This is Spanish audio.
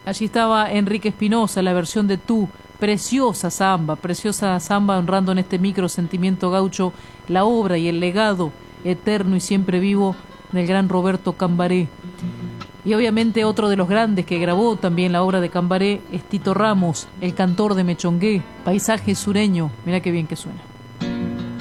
Allí estaba Enrique Espinosa, la versión de Tú, preciosa samba honrando en este micro sentimiento gaucho la obra y el legado eterno y siempre vivo del gran Roberto Cambaré. Y obviamente otro de los grandes que grabó también la obra de Cambaré es Tito Ramos, el cantor de Mechongué, Paisaje Sureño. Mira qué bien que suena.